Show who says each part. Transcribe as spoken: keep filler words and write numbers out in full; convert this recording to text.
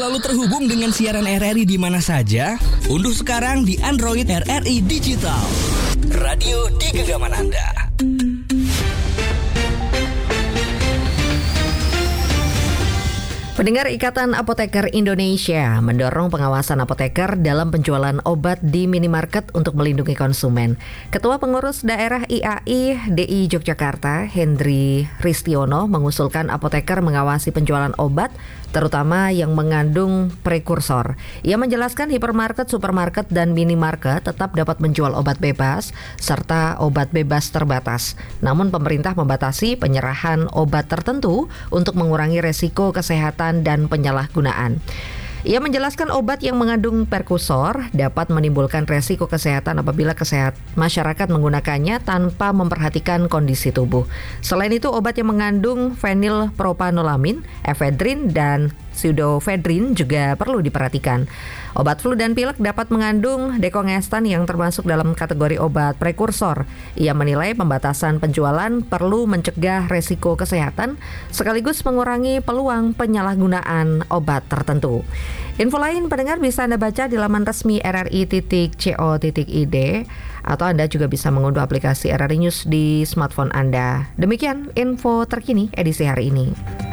Speaker 1: selalu terhubung dengan siaran R R I di mana saja? Unduh sekarang di Android R R I Digital. Radio di genggaman Anda.
Speaker 2: Pendengar, Ikatan Apoteker Indonesia mendorong pengawasan apoteker dalam penjualan obat di minimarket untuk melindungi konsumen. Ketua Pengurus Daerah I A I D I Yogyakarta, Hendri Ristiono, mengusulkan apoteker mengawasi penjualan obat, terutama yang mengandung prekursor. Ia menjelaskan hipermarket, supermarket, dan minimarket tetap dapat menjual obat bebas, serta obat bebas terbatas. Namun pemerintah membatasi penyerahan obat tertentu untuk mengurangi resiko kesehatan dan penyalahgunaan. Ia menjelaskan obat yang mengandung prekursor dapat menimbulkan resiko kesehatan apabila kesehat masyarakat menggunakannya tanpa memperhatikan kondisi tubuh. Selain itu, obat yang mengandung fenilpropanolamin, efedrin, dan pseudoephedrine juga perlu diperhatikan. Obat flu dan pilek dapat mengandung dekongestan yang termasuk dalam kategori obat prekursor. Ia menilai pembatasan penjualan perlu mencegah resiko kesehatan sekaligus mengurangi peluang penyalahgunaan obat tertentu. Info lain pendengar bisa Anda baca di laman resmi r r i titik co titik i d atau Anda juga bisa mengunduh aplikasi R R I News di smartphone Anda. Demikian info terkini edisi hari ini.